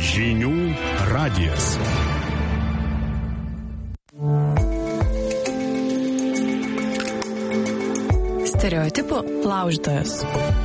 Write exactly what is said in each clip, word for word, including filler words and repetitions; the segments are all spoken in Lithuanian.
Žinių radijas. Stereotipų laužytojas.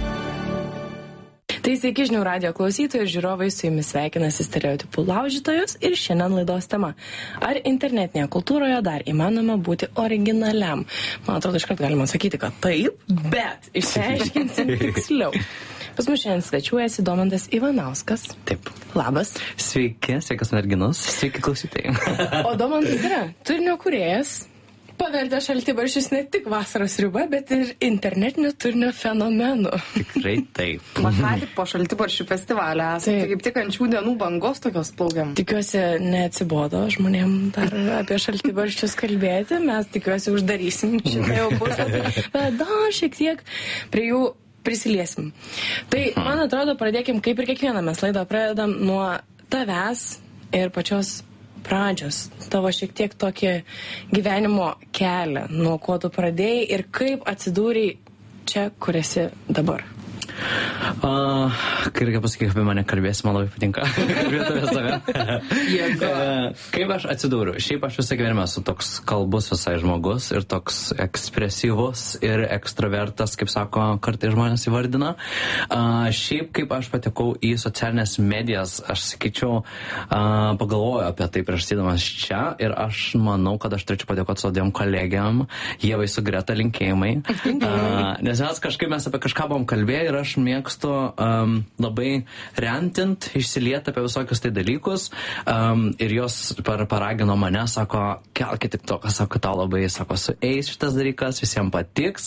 Tai sveiki žinių radijo klausytojai ir žiūrovai, su jumis sveikinasi Stereotipų laužytojas ir šiandien laidos tema. Ar internetinėje kultūroje dar įmanoma būti originaliam? Man atrodo, iškart galima sakyti, kad taip, bet išsiaiškinsim tiksliau. Pas mus šiandien svečiuojasi Domantas Ivanauskas. Taip. Labas. Sveiki, sveikas merginos, sveiki klausytojai. O Domantas yra turinio kūrėjas. Pavertė šaltibarščius ne tik vasaros riba, bet ir internetinio turinio fenomenu. Tikrai taip. Man ką tik po šaltibarščių festivalio esate, kaip tik ant šių dienų bangos tokios plaukiam. Tikiuosi, neatsibodo žmonėm dar apie šaltibarščius kalbėti. Mes tikiuosi uždarysim šitą jau puslapį, bet dar šiek tiek prie jų prisiliesim. Tai, man atrodo, pradėkim, kaip ir kiekvieną mes laidą pradedam nuo tavęs ir pačios pradžios, tavo šiek tiek tokį gyvenimo kelią, nuo ko tu pradėjai ir kaip atsidūrei čia, kur esi dabar. Uh, kai reikia pasakyti, apie mane kalbėsi, man labai patinka. Kalbėti apie save. uh, kaip aš atsidūriu? Šiaip aš visą gyvenimą esu toks kalbus visai žmogus ir toks ekspresyvus ir ekstravertas, kaip sako, kartais žmonės įvardina. Uh, šiaip kaip aš patekau į socialinės medijas, aš sakyčiau, uh, pagalvoju apie tai prieš sėdamas čia ir aš manau, kad aš turėčiau padėkoti savo dviem kolegiam, Ievai su Greta, linkėjimai. Uh, nes mes kažkaip mes apie kažką buvom kalbėję ir aš Aš mėgstu um, labai rentint, išsiliet apie visokius tai dalykus um, ir jos par, paragino mane, sako, kelkit tik to, kas sako, tau labai, sako, sueis šitas dalykas, visiems patiks.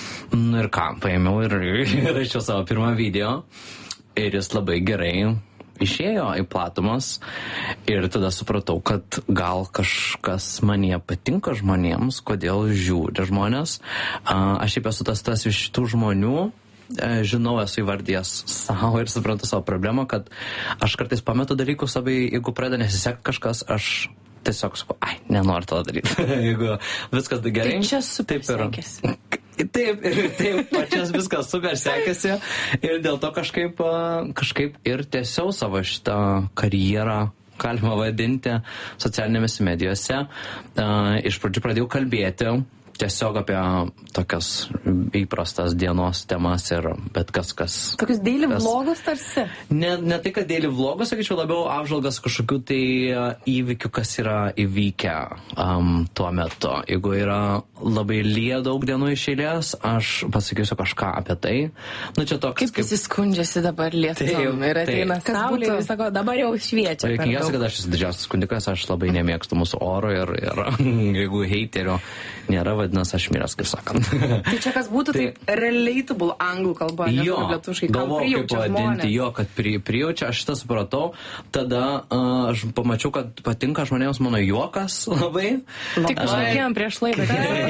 Ir ką, paėmiau ir rašiau savo pirmą video ir jis labai gerai išėjo į platumas ir tada supratau, kad gal kažkas manie patinka žmonėms, kodėl žiūri žmonės. Uh, aš šiaip esu tas tas iš tų žmonių, žinau, esu įvardėjęs savo ir suprantu savo problemą, kad aš kartais pametu dalykus, labai, jeigu pradeda nesisek kažkas, aš tiesiog sakau, ai, nenoriu to daryti. Jeigu viskas tai gerai. Tai čia super sekėsi. Taip, ir taip, pačias viskas super sekėsi ir dėl to kažkaip, kažkaip ir tiesiau savo šitą karjerą galima vadinti socialinėmis medijose. Iš pradžių pradėjau kalbėti tiesiog apie tokias įprastas dienos temas ir bet kas, kas... Tokius daily kas, vlogus tarsi? Ne, ne tai, kad daily vlogus, sakyčiau, labiau apžvalgas kažkokių tai įvykių, kas yra įvykę um, tuo metu. Jeigu yra labai lyja daug dienų iš eilės, aš pasakysiu kažką apie tai. Nu, čia toks... Kaip visi skundžiasi dabar lietum ir ateina saulė ir sako, dabar jau šviečia. Reikingiausia, kad aš esu didžiausias skundikas, aš labai nemėgstu mūsų oro ir, ir jeigu heiterio nėra, vadinasi, aš miras, kaip sakant. Tai čia kas būtų tai, taip relatable anglų kalba, jo, lietuviškai, kam prijaučia žmonės. Jo, kad pri, prijaučia, aš šitą supratau, tada uh, aš pamačiau, kad patinka žmonėms mano juokas labai. Tik šnekėjom prieš laidą.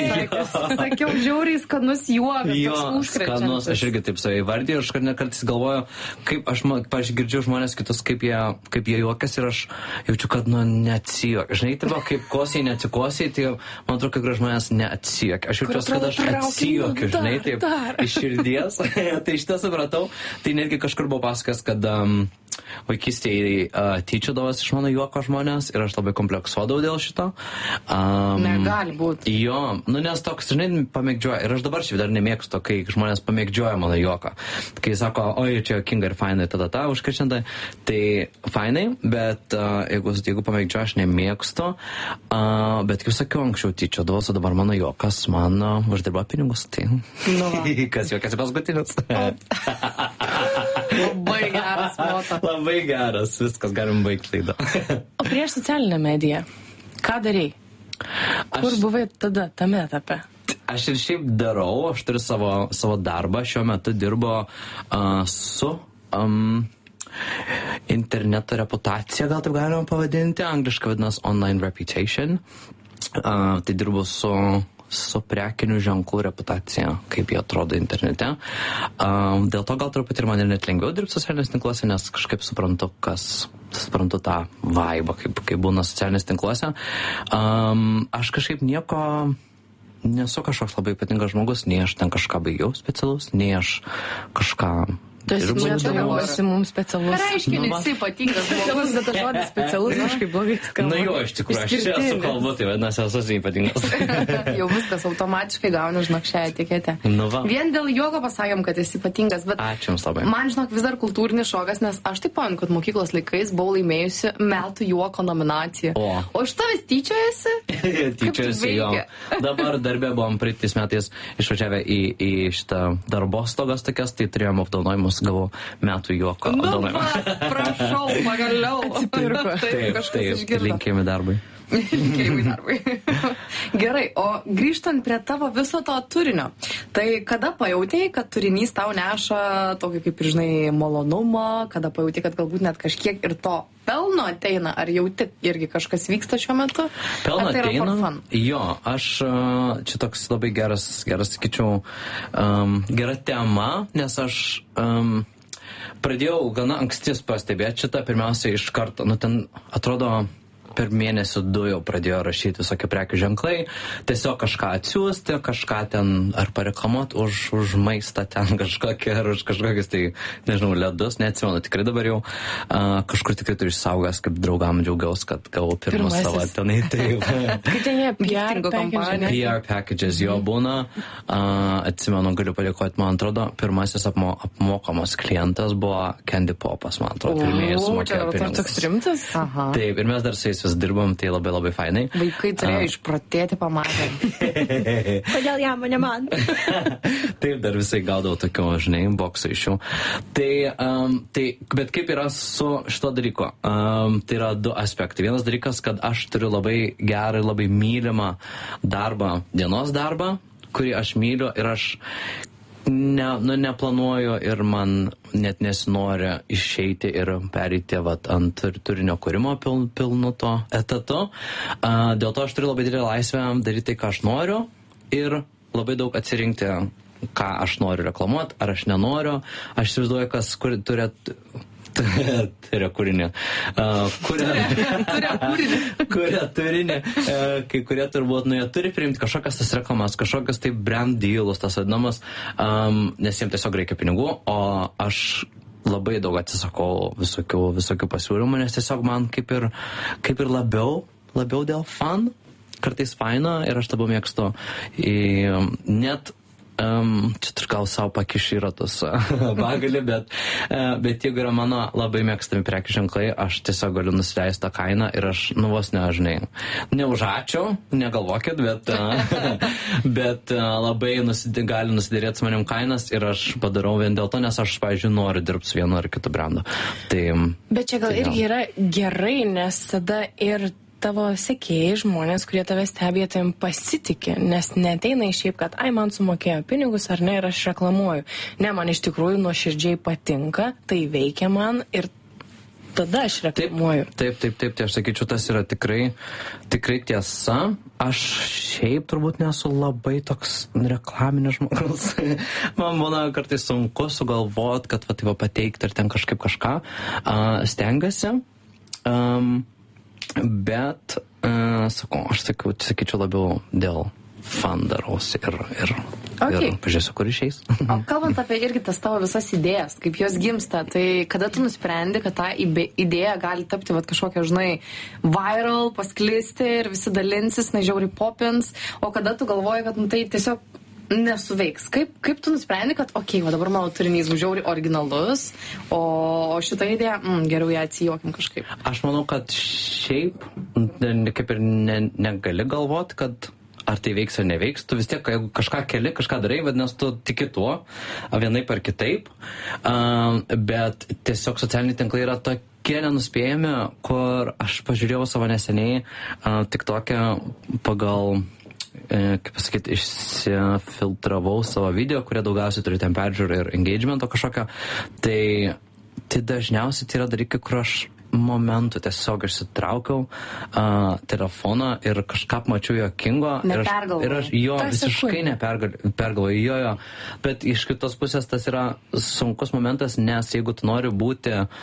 Sakiau, žiauriai skanus juokas, jo, toks užkrečiantis. Skanus, aš irgi taip savai vardėjau, aš kartais galvoju, kaip aš, pavyzdžiui, girdžiu žmonės kitus, kaip jie, kaip jie juokas ir aš jaučiu, kad, nu, neatsijuok. Žinai, taip, kaip kosiai, neatsikosiai, tai man atrodo, kai žmonės neatsijuok. Aš jaučiuosi, kad aš atsijuokiu, žinai, taip, iš širdies. Tai šitą supratau. Tai netgi kažkur buvo pasakęs, kad um, vaikystėje uh, tyčiodavas iš mano juoko žmonės ir aš labai kompleksuodavau dėl šito. Um, Negali būti. Jo, nu nes toks, žinai, pamėgdžioja. Ir aš dabar šiaip dar nemėgstu, kai žmonės pamėgdžioja mano juoką. Kai sako, oi, čia kinga ir fainai, tada ta, užkrečiantai. Tai fainai, bet uh, jeigu, jeigu pamėgdžioja, aš nemėgstu. Uh, bet kaip sakiau, anksčiau tyčiodavas, o dabar mano juokas man uh, uždirba pinigus. Tai nu, kas juokas į paskutinius. Labai geras moto. Labai geras, viskas galim baigti laidą. O prieš socialinę mediją, ką darei? Kur Aš... buvai tada, tame etape? Aš ir šiaip darau, aš turiu savo, savo darbą, šiuo metu dirbo uh, su um, interneto reputacija, gal taip galima pavadinti, angliškai vadinasi online reputation. Uh, tai dirbu su, su prekinių ženklų reputacija, kaip jie atrodo internete. Uh, dėl to gal truputį ir man net lengviau dirbti socialinės tinkluose, nes kažkaip suprantu, kas, suprantu tą vaibą, kaip, kaip būna socialinės tinkluose. Um, aš kažkaip nieko... Nesu kažkoks labai ypatingas žmogus, nei aš ten kažką baigiau specialus, nei aš kažką Tu esi čia mums specialus. Ką reiškia, Nu, nes va. jisai ypatingas Specialus, bet tas žodis specialus kažkaip blogai skamba. Na jo, iš tikrųjų, aš čia esu kalbu, tai vadinasi, esu ypatingas. Jau viskas automatiškai gauni, žinok, šią etiketę. Nu va. Vien dėl juoko pasakėm, kad esi ypatingas, bet Ačiū Jums labai. man, žinok, vis dar kultūrinis šokas, nes aš taip pamenu, kad mokyklos laikais buvau laimėjusi metų juoko nominaciją. O. O iš tavęs tyčiojasi? Tyčiausi jo. veikia? Dabar darbė buvom praeitais metais išvažiavę į, į šitą darbostogas tokias, tai turėjom apdovanojimus, gavau metų juoko Nu, apdovanojimą. va, prašau, pagaliau. Atsipirko. Taip, Taip, kažkas taip, išgirdo. linkėjimai darbai. Linkėjimai darbui. Gerai, o grįžtant prie tavo viso to turinio, tai kada pajautėjai, kad turinys tau neša tokį, kaip ir žinai, malonumą, kada pajautėjai, kad galbūt net kažkiek ir to pelno ateina, ar jauti irgi kažkas vyksta šiuo metu? Pelno Ar tai yra for ateina. fun? Jo, aš a, čia toks labai geras, geras, sakyčiau, um, gera tema, nes aš um, pradėjau gana ankstis pastebėti šitą, pirmiausia iš karto, nu ten atrodo per mėnesį du jau pradėjo rašyti visokie prekių ženklai, tiesiog kažką atsiųsti, kažką ten ar pareklamuoti už, už maistą ten kažkokį, ar už kažkokius tai, nežinau, ledus, neatsimenu, tikrai dabar jau uh, kažkur tikrai turiu išsaugęs, kaip draugam džiaugiaus, kad gavau pirmą Pirmasis. savo tenai. Taip. Kaip ten jie P R Giftingo kompanija. package, P R packages jo būna, uh, atsimenu, galiu padėkoti, man atrodo, pirmasis apmo, apmokamas klientas buvo Candy Popas, man atrodo, pirmieji O, sumokėjo čia Tai pinigus. toks rimtas? Aha. Taip, ir mes dar su jais vis dirbam, tai labai labai fainai. Vaikai turėjo išprotėti pamatę. Kodėl jam, o ne man? Taip, dar visai gaudavau tokio, žinai, bokso iš jų. Tai, um, tai, bet kaip yra su šito dalyko? Um, tai yra du aspektai. Vienas dalykas, kad aš turiu labai gerą ir labai mylimą darbą, dienos darbą, kurį aš myliu ir aš ne, nu, neplanuoju ir man net nesinori išeiti ir pereiti vat, ant tur- turinio kūrimo pil, pilnu to etatu. Uh, dėl to aš turiu labai didelį laisvę daryti tai, ką aš noriu ir labai daug atsirinkti, ką aš noriu reklamuoti, ar aš nenoriu. Aš įsivaizduoju, kas kur, turėt, Turia kūrinį. Uh, kuria, Turia kūrinį. kuria turinį. Uh, kai kurie turbūt, nu, jie turi priimti kažkokias tas reklamas, kažkokias tai brand dealus, tas vadinamas, um, nes jiems tiesiog reikia pinigų, o aš labai daug atsisakau visokių, visokių pasiūlymų, nes tiesiog man kaip ir, kaip ir labiau, labiau dėl fun, kartais faina ir aš labiau mėgstu į, net Um, čia turiu gal savo pakišį ratus bagalį, bet, uh, bet jeigu yra mano labai mėgstami prekių ženklai, aš tiesiog galiu nusileisti tą kainą ir aš, nu vos nežinai, ne už ačiū, negalvokit, bet, uh, bet uh, labai nusidė, gali nusidėrėti su manim kainas ir aš padarau vien dėl to, nes aš, pavyzdžiui, noriu dirbti su vienu ar kitu brandu. Tai, Bet čia gal tai irgi yra gerai, nes tada ir tavo sekėjai, žmonės, kurie tave stebė, tavim pasitikė, nes neteina iš šiaip, kad ai, man sumokėjo pinigus ar ne ir aš reklamuoju. Ne, man iš tikrųjų nuoširdžiai patinka, tai veikia man ir tada aš reklamuoju. Taip, taip, taip, tai aš sakyčiau, tas yra tikrai, tikrai tiesa. Aš šiaip turbūt nesu labai toks reklaminis žmogus. Man būna kartais sunku sugalvoti, kad va, tai va pateikti ir ten kažkaip kažką. Uh, stengiuosi. Um, bet, uh, sakau, aš sakiau, sakyčiau labiau dėl fan darausi ir, ir, Okay. ir pažiūrėsiu, kur išeis. O kalbant apie irgi tas tavo visas idėjas, kaip jos gimsta, tai kada tu nusprendi, kad ta ibe- idėja gali tapti vat, kažkokia, žinai, viral, pasklisti ir visi dalinsis, nežiauriai popins, o kada tu galvoji, kad nu, tai tiesiog nesuveiks. Kaip, kaip tu nusprendi, kad, okei, okay, va dabar mano turinys bus žiauriai originalus, o, o šitą idėją, mm, geriau ją atsijuokim kažkaip. Aš manau, kad šiaip ne- kaip ir ne, negali galvoti, kad ar tai veiks ar neveiks, tu vis tiek, jeigu kažką keli, kažką darai, vadinasi, tu tiki tuo, vienaip ar kitaip, um, bet tiesiog socialiniai tinklai yra tokie nenuspėjami, kur aš pažiūrėjau savo neseniai uh, tik tokią pagal, e, kaip pasakyti, išsifiltravau savo video, kurie daugiausiai turi ten peržiūrą ir engagemento kažkokio, tai, tai dažniausiai tai yra dalykai, kur aš momentų tiesiog išsitraukiau uh, telefoną ir kažką mačiau jokingo. Ir aš, ir aš jo Ta visiškai sekundė. nepergalvoju, jo, jo. Bet iš kitos pusės tas yra sunkus momentas, nes jeigu tu nori būti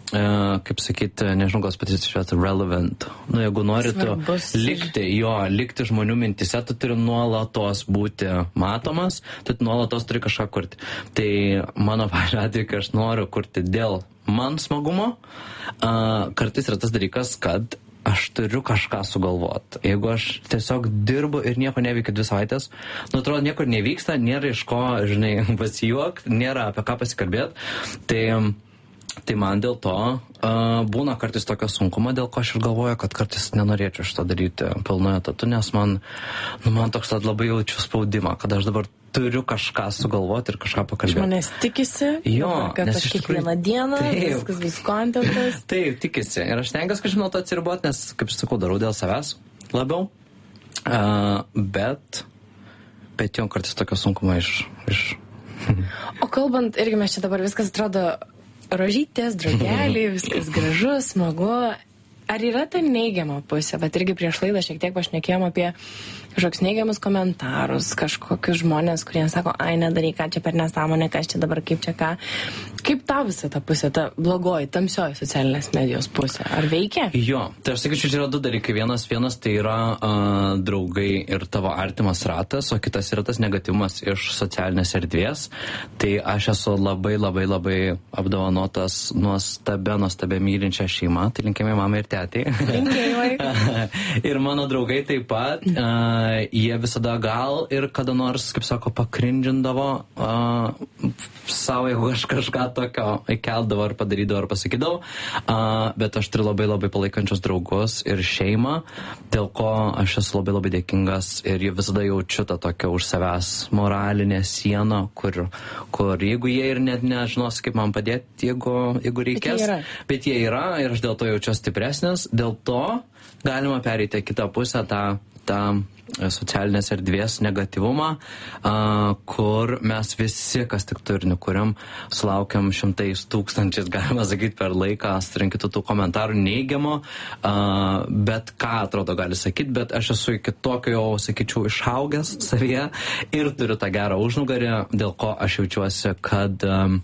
kaip sakyti, nežinau, gal patys išvesti relevant. Nu, jeigu nori tu likti, jo, likti žmonių mintise, tu turi nuolatos būti matomas, tu nuolatos turi kažką kurti. Tai mano pažiūrėjau atveju, kai aš noriu kurti dėl man smagumo, uh, kartais yra tas dalykas, kad aš turiu kažką sugalvoti. Jeigu aš tiesiog dirbu ir nieko neveikiu dvi savaitės, nu, atrodo, niekur nevyksta, nėra iš ko, žinai, pasijuokti, nėra apie ką pasikalbėti, tai, tai man dėl to uh, būna kartais tokio sunkumo, dėl ko aš ir galvoju, kad kartais nenorėčiau šito daryti pilnu etatu, nes man, nu, man toks labai jaučiu spaudimą, kad aš dabar turiu kažką sugalvoti ir kažką pakalbėti. Žmonės tikisi, jo, kad aš kiekvieną dieną, taip, viskas bus kontentas. Taip, tikisi. Ir aš tengiuosi kažkaip nuo to atsiriboti, nes, kaip aš sakau, darau dėl savęs labiau. Uh, bet, bet jau kartais tokio sunkumo iš... iš... O kalbant, irgi mes čia dabar viskas atrodo rožytės, drugeliai, viskas gražu, smagu. Ar yra ta neigiama pusė? Bet irgi prieš laidą šiek tiek pašnekėjom apie kažkoks neigiamus komentarus, kažkokius žmonės, kurie sako, ai, nedaryk, ką čia per nesąmonę, kas čia dabar, kaip čia ką. Kaip tau visa ta pusė, ta blogoji, tamsioji socialinės medijos pusė? Ar veikia? Jo, tai aš sakyčiau, čia yra du dalykai. Vienas, vienas tai yra uh, draugai ir tavo artimas ratas, o kitas yra tas negatyvumas iš socialinės erdvės. Tai aš esu labai, labai, labai apdovanotas nuostabia, nuostabia mylinčia šeima. Tai linkėjimai mamai ir tėtei. Linkėjimai. Ir mano draugai taip pat. Uh, jie visada gal ir kada nors, kaip sako, pakrindžindavo uh, savo, jeigu aš kažką tokio įkeldavo ar padarydavo ar pasakydavo, uh, bet aš turiu labai labai palaikančius draugus ir šeimą, dėl ko aš esu labai labai dėkingas ir jie visada jaučiu tą tokią už savęs moralinę sieną, kur, kur jeigu jie ir net nežinos, kaip man padėti, jeigu, jeigu reikės, bet jie, bet jie yra ir aš dėl to jaučiu stipresnis, dėl to galima pereiti kitą pusę, tą tą socialinės erdvės negatyvumą, uh, kur mes visi, kas tik turinį kuriam, sulaukiam šimtais tūkstančiais, galima sakyti, per laiką, surinkitų tų komentarų neigiamo, uh, bet ką atrodo gali sakyti, bet aš esu iki tokio jau, sakyčiau, išaugęs savyje ir turiu tą gerą užnugarį, dėl ko aš jaučiuosi, kad um,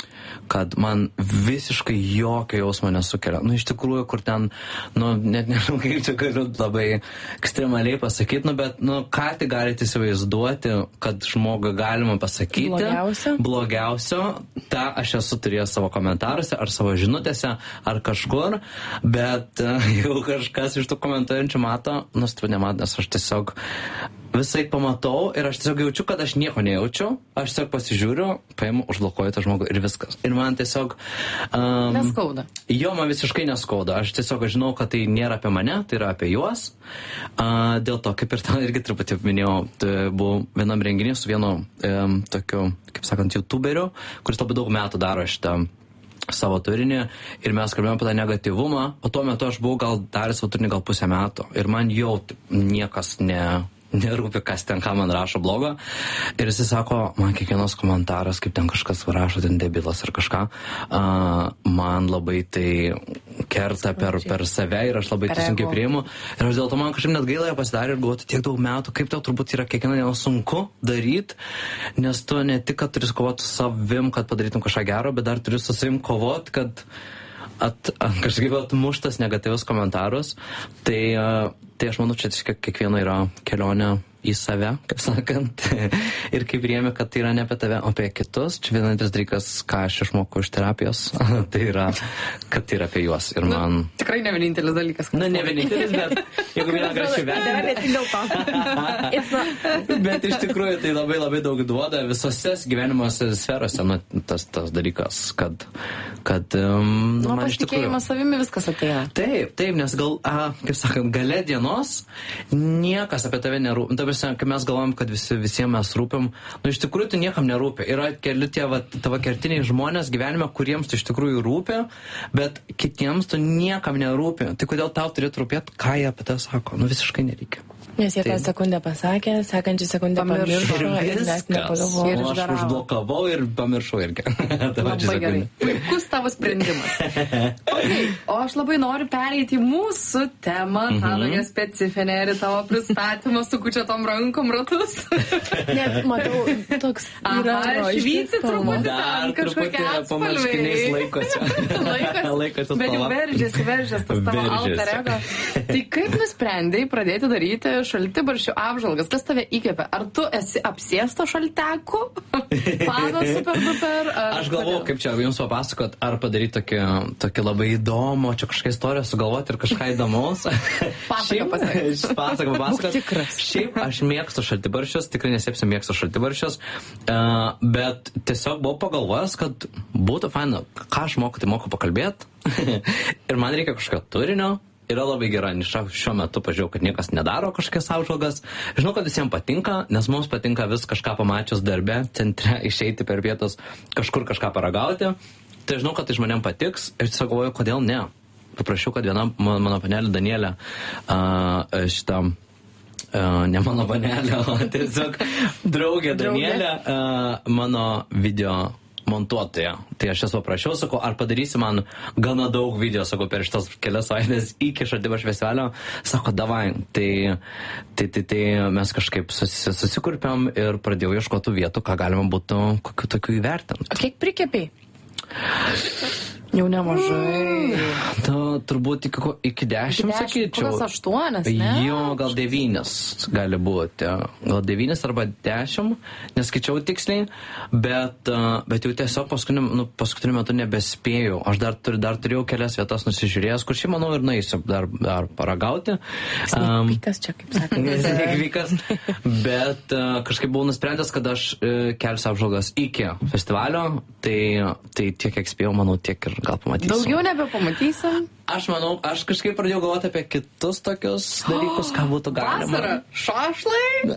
kad man visiškai jokio jausmo nesukelia. Nu, iš tikrųjų, kur ten, nu, net nežinau, kaip čia galiu labai ekstremaliai pasakyti, nu, bet, nu, ką tai galite įsivaizduoti, kad žmogui galima pasakyti. Blogiausio. Blogiausio. Ta aš esu turėjęs savo komentaruose, ar savo žinutėse, ar kažkur, bet uh, jau kažkas iš tų komentuojančių mato, nu, tu nemat, nes aš tiesiog visai pamatau ir aš tiesiog jaučiu, kad aš nieko nejaučiu, aš tiesiog pasižiūriu, paimu, užblokuoju tą žmogų ir viskas. Ir man tiesiog... Um, neskauda. Jo, man visiškai neskauda. Aš tiesiog žinau, kad tai nėra apie mane, tai yra apie juos. Uh, dėl to, kaip ir tą irgi truputį minėjau, tai buvau vienam renginį su vienu um, tokiu, kaip sakant, youtuberiu, kuris labai daug metų daro šitą savo turinį ir mes kalbėjome apie tą negatyvumą, o tuo metu aš buvau gal daręs savo turinį gal pusę metų ir man jau niekas ne... nerūpi, kas ten ką man rašo blogo. Ir jis sako, man kiekvienas komentaras, kaip ten kažkas rašo, ten debilas ar kažką, uh, man labai tai kerta per, per save ir aš labai tai sunkiai priimu. Ir aš dėl to man kažkaip net gaila pasidarė ir galvoju, tiek daug metų, kaip tau turbūt yra kiekvieną dieną sunku daryti, nes tu ne tik, kad turi kovoti su savim, kad padarytum kažką gero, bet dar turi su savim kovoti, kad at, at, kažkaip atmuštas negatyvius komentarus. Tai, uh, tai aš manau, čia kiekvieno yra kelionė į save, kaip sakant, ir kaip priėmė, kad tai yra ne apie tave, o apie kitus. Čia vienintelis dalykas, ką aš išmokau iš terapijos, tai yra, kad tai yra apie juos. Ir man... Na, tikrai ne vienintelis dalykas. Na, ne vienintelis, bet jeigu vieną gražiai vertinti. Bet iš tikrųjų tai labai labai daug duoda visose gyvenimo sferose, nu, tas, tas dalykas, kad, kad um, nu, man iš tikrųjų... Nuo pasitikėjimo savimi viskas ateina. Taip, taip, nes gal, a, kaip sakant, gale dienos niekas apie tave nerūpi. Kai mes galvojam, kad visi, visiems mes rūpim, nu iš tikrųjų tu niekam nerūpi. Yra keli tie va, tavo kertiniai žmonės gyvenime, kuriems tu iš tikrųjų rūpi, bet kitiems tu niekam nerūpi. Tai kodėl tau turėtų rūpėti, ką jie apie tai sako? Nu visiškai nereikia. Nes jie tą Tai- sekundę pasakė, sekančią sekundę Pamiršo. pamiršo ir net nepagalvojo. Ir O aš išgaravo. užblokavau ir pamiršau irgi. Ta pačia Labai gerai. sekundė. Puikus tavo sprendimas. Okay. O aš labai noriu pereiti į mūsų temą, tą Mhm. tokią specifinę ir į tavo pristatymą su kučiatom rankom ratus. Net matau, toks yra Aha, rožinės švyti spalvos. truputį. Dar Kažkokie truputį po marškiniais atspalviai. laikosi. Laikas, Laikosi bet jau spalva. veržiasi, veržiasi tas tavo Veržiasi. alter ego. Tai kaip nusprendėjai pradėti daryti šaltibarščių apžvalgas? Kas tave įkvėpė? Ar tu esi apsėsto šaltekų? Panas super duper? ar Aš galvoju, kodėl? kaip čia jums papasakot, ar padaryti tokį, tokį labai įdomų, čia kažkokią istoriją sugalvoti ir kažką įdomaus. Pasaką pasakok. Pasaką papasakot. Būk tikras. Šiaip aš mėgstu šaltibarščius, tikrai nesėpsiu mėgstu šaltibarščius, uh, bet tiesiog buvau pagalvojęs, kad būtų faina, ką aš moku, tai moku pakalbėti. Ir man reikia kažkokio turinio. Yra labai gera niša šiuo metu, pažiūrėjau, kad niekas nedaro kažkokias apžvalgas. Žinau, kad visiems patinka, nes mums patinka vis kažką pamačius darbe, centre, išeiti per vietos, kažkur kažką paragauti. Tai žinau, kad tai žmonėm patiks ir tiesiog galvoju, kodėl ne. Paprašiau, kad viena mano, mano panelė Danielė uh, šitą, uh, ne mano panelė, o tiesiog draugė Danielė, uh, mano video montuotoja. Tai aš jas paprašiau, sakau, ar padarysi man gana daug video, sakau, per šitas kelias savaitės iki šaltibarščių festivalio. Sako, davai. Tai, tai, tai, tai mes kažkaip susi, susikurpėm ir pradėjau ieškoti vietų, ką galima būtų kokiu tokiu įvertinti. O kiek prikepiai? Jau nemažai. Ta, turbūt iki, ko- iki dešimt, sakyčiau. Kokios aštuonias, ne? Jo, gal devynis gali būti. Gal devynis arba dešimt, neskaičiau tiksliai, bet, uh, bet jau tiesiog paskutiniu, nu, paskutiniu metu nebespėjau. Aš dar, turiu, dar turėjau kelias vietas nusižiūrėjęs, kur šiaip manau ir naisiu dar, dar paragauti. Um, Pikas čia, kaip sakė. Snikvykas. Bet uh, kažkaip buvau nusprendęs, kad aš uh, kelsiu apžvalgas iki festivalio, tai, tai tiek, kiek spėjau, manau, tiek ir gal pamatysiu. Daugiau nebepamatysim. Aš manau, aš kažkaip pradėjau galvoti apie kitus tokius dalykus, ką būtų galima. Vasara. Šašlai.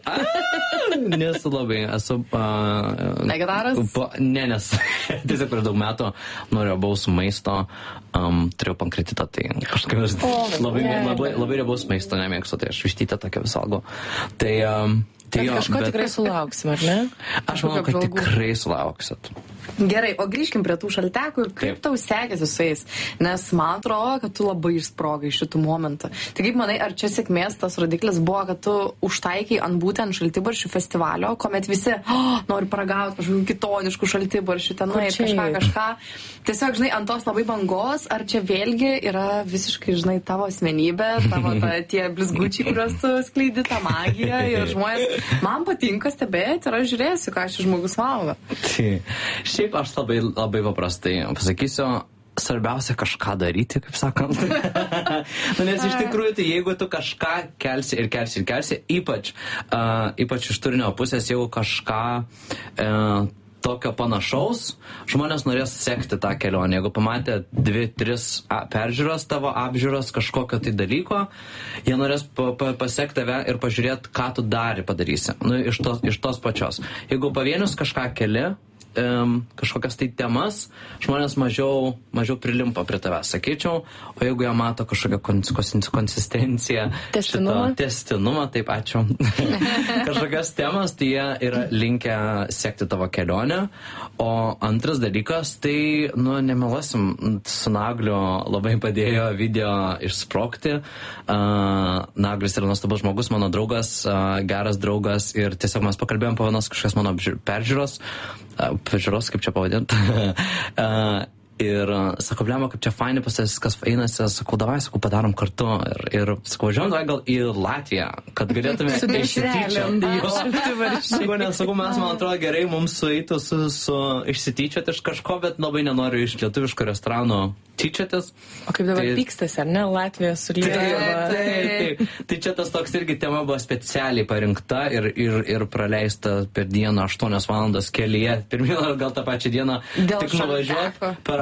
A, nesu labai, esu... Uh, Vegetaras? Pa, ne, nes tiesiog prieš daug metų norėjau su maisto, um, turėjau pankretitą, tai kažkaip aš labai, ne. labai, labai riebaus maisto nemėgstu, tai aš vištytę tokią visą algo. Tai, um, tai Bet kažko tikrai sulauksim, ar ne? Aš manau, kad apžvalgų. tikrai sulauksit. Gerai, o grįžkim prie tų šaltekų ir kaip Taip. tau sekėsi su jais, nes man atrodo, kad tu labai išsprogai šitų momentų. Tai kaip manai, ar čia sėkmės tas rodiklis buvo, kad tu užtaikiai ant būtent šaltibarščių festivalio, kuomet visi oh, nori paragauti kažkokių kitoniškų šaltibarščių, ten Kur nueit čia kažką, eit? kažką. Tiesiog, žinai, ant tos labai bangos, ar čia vėlgi yra visiškai, žinai, tavo asmenybė, tavo ta, tie blizgučiai, kuriuos tu skleidi, tą magiją ir žmonės, man patinka stebėti ir aš žiūrėsiu, ką šis žmogus valgo. Tai šiaip aš labai, labai paprastai pasakysiu, svarbiausia kažką daryti, kaip sakant. Nu, nes iš tikrųjų, tai jeigu tu kažką kelsi ir kelsi ir kelsi, ypač, uh, ypač iš turinio pusės, jeigu kažką uh, tokio panašaus, žmonės norės sekti tą kelionę. Jeigu pamatė dvi, tris a, peržiūros tavo apžiūros kažkokio tai dalyko, jie norės pa, pa, pasekti tave ir pažiūrėti, ką tu dar padarysi. Nu, iš tos, iš tos pačios. Jeigu pavienius kažką keli, um, kažkokias tai temas, žmonės mažiau, mažiau prilimpa prie tavęs, sakyčiau, o jeigu jie mato kažkokią kons, kons, konsistenciją, Testinumą. šito, testinumą, taip, ačiū, kažkokias temas, tai jie yra linkę sekti tavo kelionę, o antras dalykas, tai, nu, nemeluosim, su Nagliu labai padėjo video išsprokti, uh, Naglis yra nuostabus žmogus, mano draugas, uh, geras draugas ir tiesiog mes pakalbėjom po vienos kažkokios mano apžiū- peržiūros, pažiūros, kaip čia pavadinti. uh, ir uh, sako, blema, kaip čia fainai pas tavęs viskas einasi, sakau, davai, sakau, padarom kartu. Ir, ir sakau, važiuojam, davai gal į Latviją, kad galėtume Su dešrelėm, Jo. šaltibarščiai. Sakau, nesakau, mes, man atrodo, gerai mums sueitų su, su išsityčioti iš kažko, bet labai nenoriu iš lietuviško restorano tyčiotis. O kaip dabar Tai- pykstas, ar ne? Latvija su Lietuva. Taip, taip. Tai čia tas toks irgi tema buvo specialiai parinkta ir, ir, ir praleista per dieną aštuonias valandas kelyje. Pirmieną gal tą pačią dieną Dėl tik nuvažiuoti, šalteko. paragauti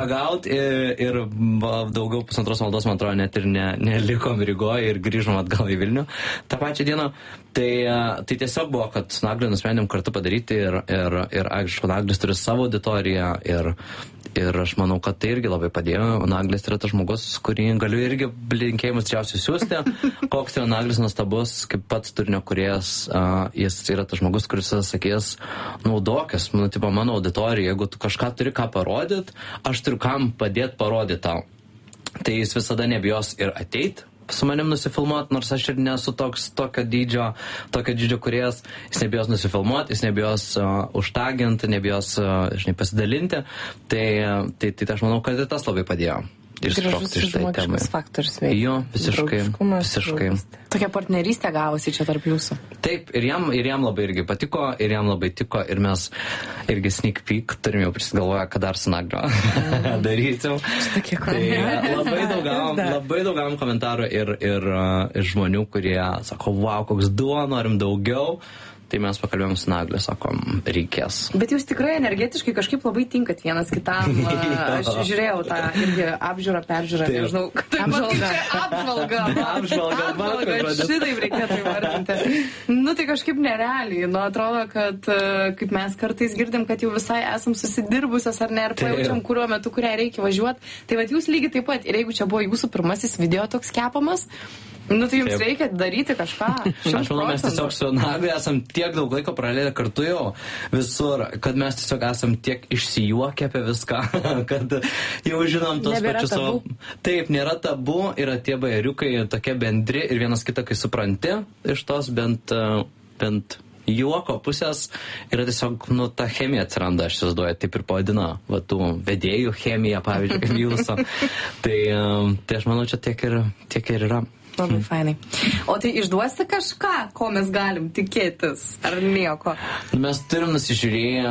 pagauti ir, ir daugiau pusantros valandos, man atrodo, net ir ne, nelikom Rygoje ir grįžom atgal į Vilnių tą pačią dieną. Tai, tai tiesiog buvo, kad su Nagliu nusprendėm kartu padaryti ir, ir, ir aišku, Naglis turi savo auditoriją ir, ir aš manau, kad tai irgi labai padėjo. Naglis yra tas žmogus, kurį galiu irgi linkėjimus didžiausiai siūsti. Koks yra Naglis nuostabus, kaip pats turinio kūrėjas, uh, jis yra tas žmogus, kuris sakės, naudokis, nu, tipo, mano auditorija, jeigu tu kažką turi ką parodyti, aš turiu kam padėti parodyti tau. Tai jis visada nebijos ir ateit su manim nusifilmuoti, nors aš ir nesu toks tokio dydžio, tokio dydžio kūrėjas, jis nebijos nusifilmuoti, jis nebijos uh, užtaginti, nebijos, uh, žinai, pasidalinti, tai, tai, tai aš manau, kad ir tas labai padėjo. Gražus žmogiškas faktorius veikia. Jo, visiškai, visiškai. Tokia partnerystė gavosi čia tarp jūsų. Taip, ir jam, ir jam labai irgi patiko, ir jam labai tiko, ir mes irgi sneak peek turim jau prisigalvoję, kad dar su Nagliu darysim. Šitokie tai labai daug gavom, labai daug gavom komentarų ir, ir, ir žmonių, kurie sako, wow, koks duo, norim daugiau. Tai mes pakalbėjom su Nagliu, sakom, reikės. Bet jūs tikrai energetiškai kažkaip labai tinkat vienas kitam. Aš žiūrėjau tą irgi apžiūrą, peržiūrą, nežinau, apžvalgą. Apžvalgą, apžvalgą, apžvalgą, šitaip reikėtų įvardinti. Nu tai kažkaip nerealiai, nu atrodo, kad kaip mes kartais girdim, kad jau visai esam susidirbusios ar ne, ir pajaučiam, kuriuo metu, kuriai reikia važiuoti. Tai vat jūs lygiai taip pat, ir jeigu čia buvo jūsų pirmasis video toks kepamas, nu tai jums Taip. reikia daryti kažką. Aš manau, mes tiesiog su Nagliu esam tiek daug laiko praleidę kartu jau visur, kad mes tiesiog esam tiek išsijuokę apie viską, kad jau žinom tos Nebėra pačius savo... Taip, nėra tabu, yra tie bajeriukai tokie bendri ir vienas kitą, kai supranti iš tos bent, bent juoko pusės, yra tiesiog, nu, ta chemija atsiranda, aš įsivaizduoju, taip ir pavadina, va, tų vedėjų chemija, pavyzdžiui, kaip jūsų. tai, tai aš manau, čia tiek ir, tiek ir yra. Labai fainai. O tai išduosi kažką, ko mes galim tikėtis, ar nieko? Mes turim nusižiūrėję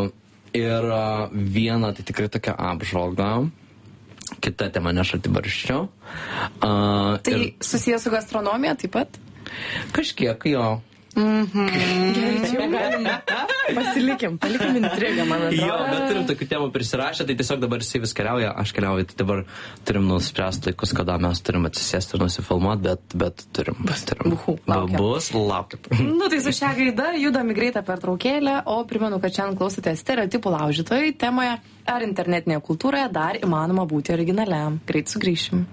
ir vieną, tai tikrai tokią apžvalgą, kita tema ne šaltibarščio. Uh, tai ir... susijęs su gastronomija taip pat? Kažkiek, jo. Mhm. Gerai, čia jau galim. Pasilikim, palikim intrigą, man atrodo. Jo, bet turim tokių temų prisirašę, tai tiesiog dabar jisai vis keliauja, aš keliauju, tai dabar turim nuspręsti laikus, kada mes turim atsisėsti ir nusifilmuoti, bet, bet turim. turim. Buhu, laukiam. Bus, laukit. Nu tai su šią gaidą judam į greitą pertraukėlę, o primenu, kad šiandien klausote Stereotipų laužytojai temoje, ar internetinėje kultūroje dar įmanoma būti originaliam. Greit sugrįšim.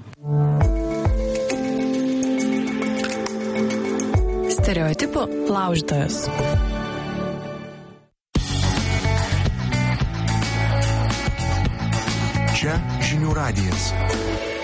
Stereotipų laužytojas. Čia žinių radijas.